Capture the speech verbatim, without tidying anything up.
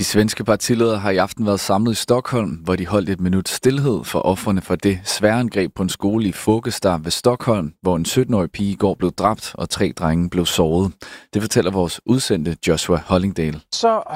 svenske partiledere har i aften været samlet i Stockholm, hvor de holdt et minut stilhed for ofrene for det svære angreb på en skole i Fågelsta ved Stockholm, hvor en sytten-årig pige i går blev dræbt og tre drenge blev såret. Det fortæller vores udsendte Joshua Hollingdale. Så